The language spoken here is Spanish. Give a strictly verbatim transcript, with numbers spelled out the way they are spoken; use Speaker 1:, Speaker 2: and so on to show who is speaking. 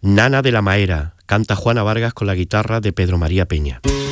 Speaker 1: Nana de la Maera, canta Juana Vargas con la guitarra de Pedro María Peña.